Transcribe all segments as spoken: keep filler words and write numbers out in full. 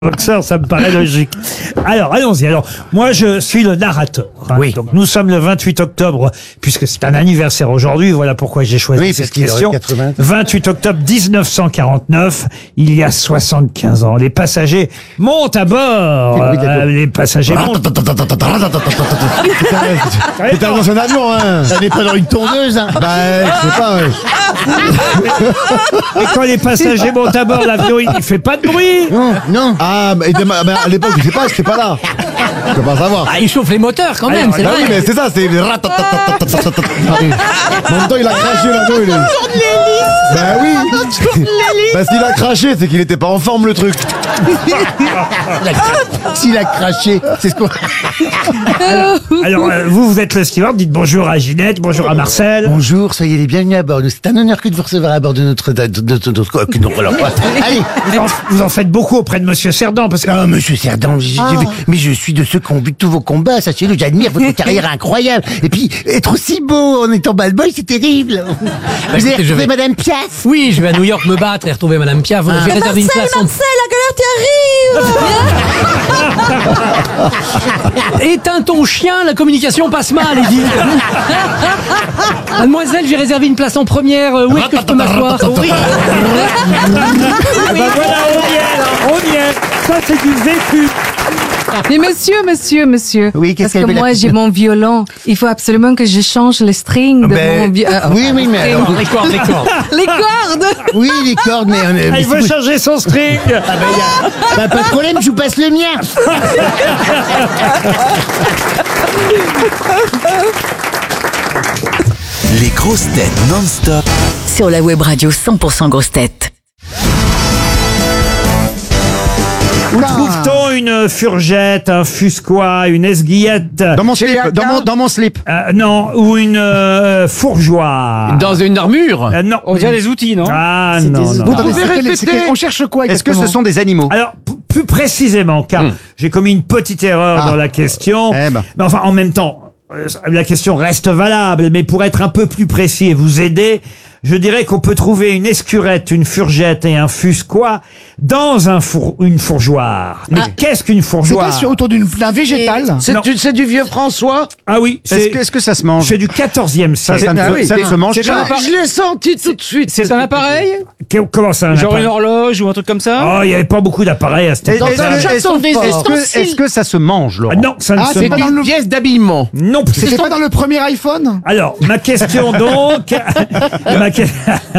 boxeur, ça me paraît logique. Alors, allons-y. Alors, moi, je suis le narrateur. Hein. Oui. Donc, nous sommes le vingt-huit octobre, puisque c'est un anniversaire aujourd'hui. Voilà pourquoi j'ai choisi oui, cette question. vingt-huit octobre dix-neuf cent quarante-neuf, il y a soixante-quinze ans. Les passagers montent à bord. Oui, euh, les passagers montent. T'es dans un avion, hein. Ça n'est pas dans une tondeuse, hein. Bah, je sais pas, ouais. Et quand les passagers montent à bord, l'avion, il ne fait pas de bruit. Non, non. Ah, mais, mais à l'époque, je sais pas, j'étais pas là. Je peux pas savoir. Ah, il chauffe les moteurs quand même, c'est bah vrai. oui, mais c'est ça, c'est. En même temps, il a craché là-dedans, il est. Bah oui. Bah s'il a craché, c'est qu'il était pas en forme le truc. S'il a craché, c'est ce qu'on. Alors, alors euh, vous, vous êtes le steward, dites bonjour à Ginette, bonjour à Marcel. Bonjour, soyez les bienvenus à bord. C'est un honneur que de vous recevoir à bord de notre. De notre, de notre allez, vous en, vous en faites beaucoup auprès de Monsieur Cerdan, parce que. Ah, Monsieur Cerdan, je- je- Ah. mais je suis de ceux qui ont vu tous vos combats, sachez-le, j'admire votre carrière incroyable. Et puis, être aussi beau en étant bad boy, c'est terrible. Vous avez écoutez, je retrouvé vais- Madame Piaf? Oui, je vais à New York me battre et retrouver Madame Piaf. J'ai réservé une place en... Marcel, la galère t'y arrive. Éteins ton chien, la communication passe mal, Edith. Mademoiselle, j'ai réservé une place en première. euh, Où est-ce que je peux m'asseoir? Oui. Ah bah voilà, on y est, là, on y est. Ça, c'est du vécu. Mais monsieur, monsieur, monsieur. Oui, qu'est-ce Parce qu'elle que veut, la moi, petite- j'ai mon violon. Il faut absolument que je change les strings de Ben, mon violon. oui, oui, mais alors- Les cordes, les cordes. Les cordes. Oui, les cordes, mais... on est- Ah, mais il veut si vous- changer son string. Ah bah, y a- bah, pas de problème, je vous passe le mien. Les grosses têtes non-stop. Sur la web radio cent pour cent grosses têtes. Où trouve-t-on une furgette, un fusquois, une esguillette? Dans mon slip, dans mon, dans mon slip. Euh, non, ou une euh, fourgeoire. Dans une armure. Euh, non. On dirait des outils, non? Ah non, non. Vous pouvez répéter. On cherche quoi Est-ce que ce sont des animaux? Alors, p- plus précisément, car j'ai commis une petite erreur Ah. dans la question. Eh ben. Mais enfin, en même temps, euh, la question reste valable, mais pour être un peu plus précis et vous aider, je dirais qu'on peut trouver une escurette, une furgette et un fusquois dans un four, une fourgeoire. Mais qu'est-ce qu'une C'est fourgeoire? pas sur autour d'une- d'un végétal. Non. C'est du, c'est du vieux François. Ah oui, Est-ce c'est que, est-ce que ça se mange? c'est du quatorzième Ça, siècle. ça, ne Ah se- oui. ça ne se mange C'est pas. un- Je l'ai senti tout de suite. C'est un appareil? Que- Comment ça un Genre appareil une horloge ou un truc comme ça? Oh, il n'y avait pas beaucoup d'appareils à cette Est-ce époque. Dans un est-ce- château des est-ce que, ustensiles. est-ce que ça se mange, Laurent? Ah non, ça ne Ah, se c'est mange. pas dans le- Pièce d'habillement. Non plus. C'était pas dans le premier iPhone? Alors, ma question donc... ma que-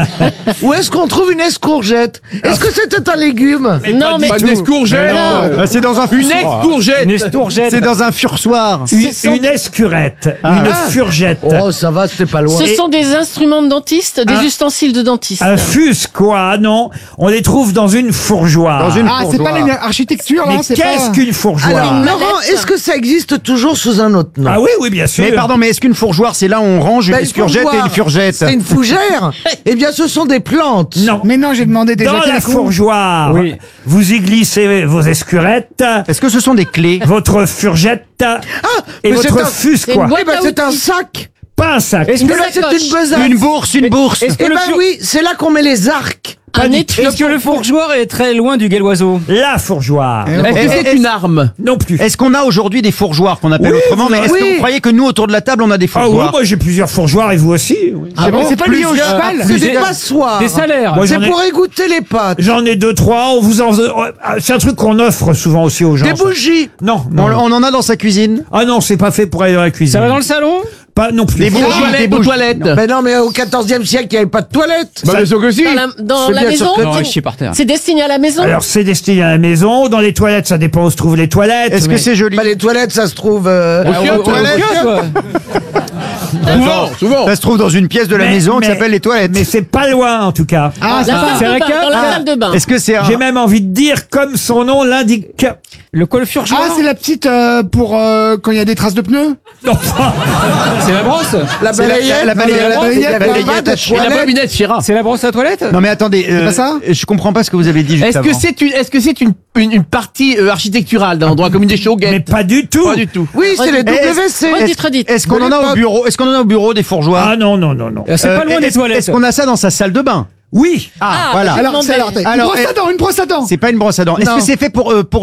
Où est-ce qu'on trouve une escourgette? Est-ce que c'était un légume? Non, mais. Pas une escourgette. Ah, c'est dans un Une fursoir. escourgette. Une escourgette. C'est dans un fursoir. Une, une escurette, une furgette, Oh, ça va, c'était pas loin. Ce sont des instruments de dentiste, des Ah. ustensiles de dentiste. un fusquois, non, on les trouve dans une fourgeoire. Dans une Ah, c'est pas fourgeoire. l'architecture, Mais là? C'est qu'est-ce pas... qu'une fourgeoire? Alors, Laurent, est-ce que ça existe toujours sous un autre nom? Ah oui, oui, bien sûr. Mais pardon, mais est-ce qu'une fourgeoire, c'est là où on range une Bah, une escourgette et fourgeoire, une furgette? C'est une fougère. Eh bien, ce sont des plantes. Non. Mais non, j'ai demandé déjà. Dans quel la coup. fourgeoire, Oui. vous y glissez vos escurettes, Est-ce que ce sont des clés? votre furgette Ah, et mais votre c'est un- fusquois. c'est Eh ben, à c'est un outils. sac. Pas un sac. Est-ce Mais que là, le- c'est une besace. Une bourse, une bourse. Est-ce que Eh le ben fur- oui, c'est là qu'on met les arcs. Pas Un du étui. tout. Est-ce que le fourgeoir est très loin du galloiseau? La fourgeoire. Est-ce que Est-ce- c'est une arme? Non plus. Est-ce qu'on a aujourd'hui des fourgeoires qu'on appelle Oui, autrement? vous Mais est-ce avez- que vous croyez que nous, autour de la table, on a des Ah oui, fourgeoires? moi j'ai plusieurs fourgeoires et vous aussi. oui. C'est pas- c'est pas lié au cheval? C'est Des- des passoires. Des salaires. Moi, C'est j'en ai- pour égoutter les pâtes. J'en ai deux, trois. On vous en... C'est un truc qu'on offre souvent aussi aux gens. Des bougies. Non, On, non. non. on en a dans sa cuisine? Ah non, c'est pas fait pour aller dans la cuisine. Ça va dans le salon? Pas non plus. Des bougies, Toilettes, des aux bougies. toilettes. Ben non, mais au quatorzième siècle, il n'y avait pas de toilette. Bah, bien sûr que si. Dans la, dans C'est la bien maison? sûr que- Non, je suis par terre. C'est destiné à la maison? Alors c'est destiné à la maison. Dans les toilettes, ça dépend où se trouvent les toilettes. Est-ce que mais- c'est joli? Bah, les toilettes, ça se trouve. euh, Au kiosque, aux toilettes. au kiosque, ouais. Souvent, souvent. Ça se trouve dans une pièce de la Mais- maison qui mais- s'appelle les toilettes. Mais c'est pas loin en tout cas. Ah, La c'est salle pas... c'est de la bain, cave dans la Ah. salle de bain. Est-ce que c'est un... J'ai même envie de dire comme son nom l'indique. Le quoi, le fourgeoir? Ah, c'est la petite euh, pour euh, quand il y a des traces de pneus? Non, C'est la brosse? La C'est la- balayette. la balayette, la balayette, la la balayette, balayette, la et la toilette. bobinette, Chira. C'est la brosse à toilette? Non mais attendez, euh, pas ça je comprends pas ce que vous avez dit juste Est-ce avant. que c'est une, est-ce que c'est une, une, une partie euh, architecturale d'un endroit comme une des mais showguettes? pas du tout. Pas du tout. Oui, c'est les W C. Redites, redites. Est-ce qu'on De en a au l'époque. bureau? Est-ce qu'on en a au bureau des fourgeoires? Ah non non non non. C'est pas Euh, loin des est-ce- toilettes. Est-ce qu'on a ça dans sa salle de bain? Oui. Ah, Ah, voilà. bah, Alors, c'est alors, demandé. une Alors, brosse à dents, une brosse à dents. C'est pas une brosse à dents. Est-ce Non. que c'est fait pour, euh, pour